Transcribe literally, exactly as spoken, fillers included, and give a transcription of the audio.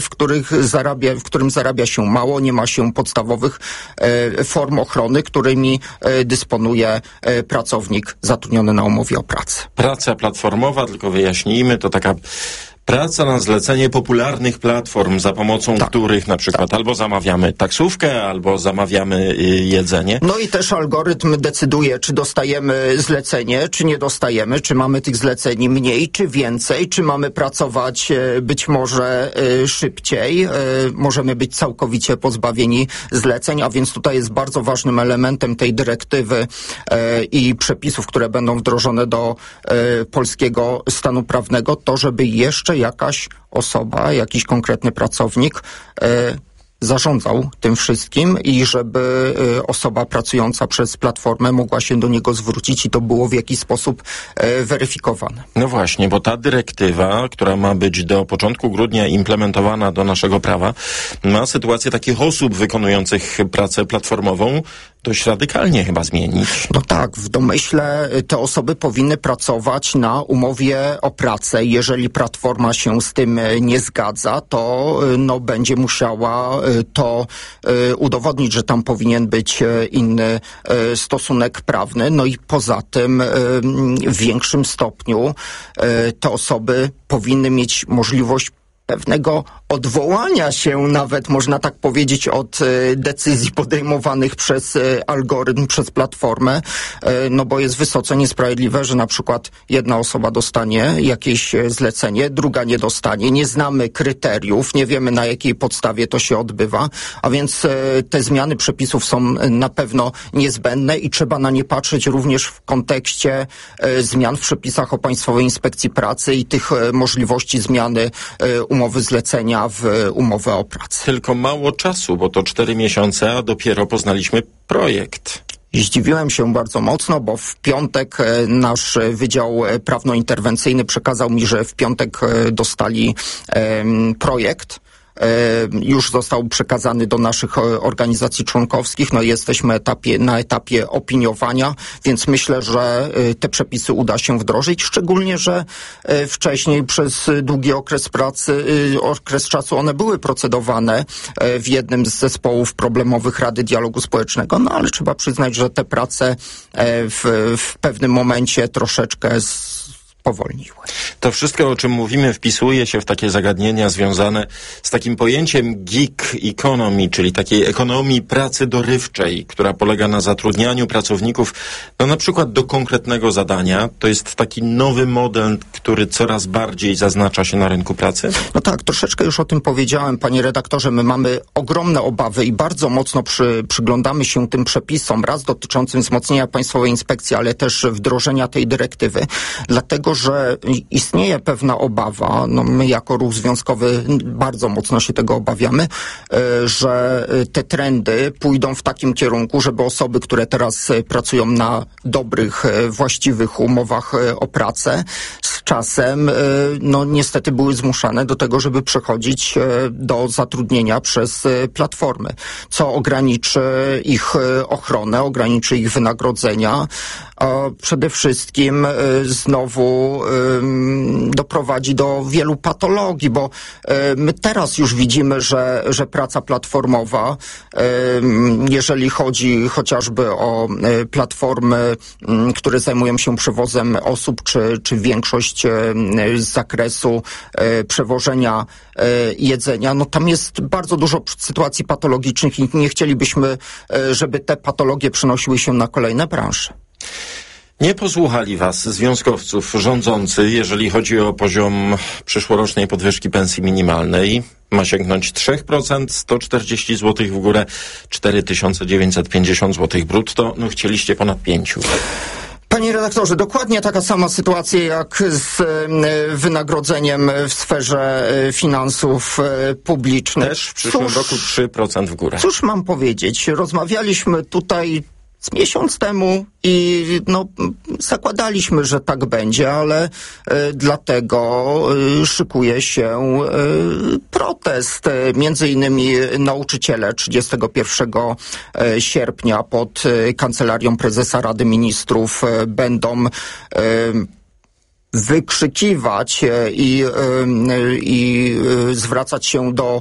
w których zarabia, w którym zarabia się mało, nie ma się podstawowych e, form ochrony, którymi e, dysponuje e, pracownik zatrudniony na umowie o pracę. Praca platformowa, tylko wyjaśnijmy, to taka praca na zlecenie popularnych platform, za pomocą tak, których na przykład tak. albo zamawiamy taksówkę, albo zamawiamy y, jedzenie. No i też algorytm decyduje, czy dostajemy zlecenie, czy nie dostajemy, czy mamy tych zleceń mniej, czy więcej, czy mamy pracować y, być może y, szybciej. Y, możemy być całkowicie pozbawieni zleceń, a więc tutaj jest bardzo ważnym elementem tej dyrektywy y, i przepisów, które będą wdrożone do y, polskiego stanu prawnego, to żeby jeszcze jakaś osoba, jakiś konkretny pracownik e, zarządzał tym wszystkim i żeby e, osoba pracująca przez platformę mogła się do niego zwrócić i to było w jakiś sposób e, weryfikowane. No właśnie, bo ta dyrektywa, która ma być do początku grudnia implementowana do naszego prawa, ma sytuację takich osób wykonujących pracę platformową dość radykalnie chyba zmienić. No tak, w domyśle te osoby powinny pracować na umowie o pracę. Jeżeli platforma się z tym nie zgadza, to no, będzie musiała to udowodnić, że tam powinien być inny stosunek prawny. No i poza tym w większym stopniu te osoby powinny mieć możliwość pewnego odwołania się nawet, można tak powiedzieć, od e, decyzji podejmowanych przez e, algorytm, przez platformę, e, no bo jest wysoce niesprawiedliwe, że na przykład jedna osoba dostanie jakieś e, zlecenie, druga nie dostanie. Nie znamy kryteriów, nie wiemy na jakiej podstawie to się odbywa, a więc e, te zmiany przepisów są na pewno niezbędne i trzeba na nie patrzeć również w kontekście e, zmian w przepisach o Państwowej Inspekcji Pracy i tych e, możliwości zmiany e, umowy zlecenia w umowę o pracę. Tylko mało czasu, bo to cztery miesiące, a dopiero poznaliśmy projekt. Zdziwiłem się bardzo mocno, bo w piątek nasz Wydział Prawno-Interwencyjny przekazał mi, że w piątek dostali um, projekt. Już został przekazany do naszych organizacji członkowskich. No jesteśmy etapie, na etapie opiniowania, więc myślę, że te przepisy uda się wdrożyć, szczególnie, że wcześniej przez długi okres pracy, okres czasu one były procedowane w jednym z zespołów problemowych Rady Dialogu Społecznego, no ale trzeba przyznać, że te prace w, w pewnym momencie troszeczkę z powolniły. To wszystko, o czym mówimy, wpisuje się w takie zagadnienia związane z takim pojęciem gig economy, czyli takiej ekonomii pracy dorywczej, która polega na zatrudnianiu pracowników, no na przykład do konkretnego zadania. To jest taki nowy model, który coraz bardziej zaznacza się na rynku pracy? No tak, troszeczkę już o tym powiedziałem, panie redaktorze. My mamy ogromne obawy i bardzo mocno przy, przyglądamy się tym przepisom, raz dotyczącym wzmocnienia Państwowej Inspekcji, ale też wdrożenia tej dyrektywy, dlatego że istnieje pewna obawa, no my jako ruch związkowy bardzo mocno się tego obawiamy, że te trendy pójdą w takim kierunku, żeby osoby, które teraz pracują na dobrych, właściwych umowach o pracę, z czasem no niestety były zmuszane do tego, żeby przechodzić do zatrudnienia przez platformy, co ograniczy ich ochronę, ograniczy ich wynagrodzenia, a przede wszystkim znowu doprowadzi do wielu patologii, bo my teraz już widzimy, że, że praca platformowa, jeżeli chodzi chociażby o platformy, które zajmują się przewozem osób, czy, czy większość z zakresu przewożenia jedzenia, no tam jest bardzo dużo sytuacji patologicznych i nie chcielibyśmy, żeby te patologie przenosiły się na kolejne branże. Nie posłuchali was związkowców rządzący, jeżeli chodzi o poziom przyszłorocznej podwyżki pensji minimalnej. Ma sięgnąć trzy procent, sto czterdzieści złotych w górę, cztery tysiące dziewięćset pięćdziesiąt złotych brutto. No chcieliście ponad pięciu. Panie redaktorze, dokładnie taka sama sytuacja jak z wynagrodzeniem w sferze finansów publicznych. Też w przyszłym cóż, roku trzy procent w górę. Cóż mam powiedzieć? Rozmawialiśmy tutaj z miesiąc temu i no, zakładaliśmy, że tak będzie, ale e, dlatego e, szykuje się e, protest. E, między innymi nauczyciele trzydziestego pierwszego sierpnia pod e, Kancelarią Prezesa Rady Ministrów e, będą e, wykrzykiwać i, i zwracać się do